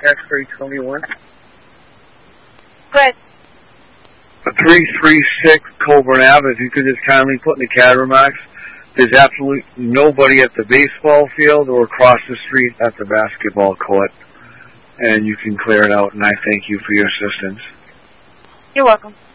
X-ray 21. Go ahead. 336 Colburn Ave, if you could just kindly put in the CAD remarks, there's absolutely nobody at the baseball field or across the street at the basketball court. And you can clear it out, and I thank you for your assistance. You're welcome.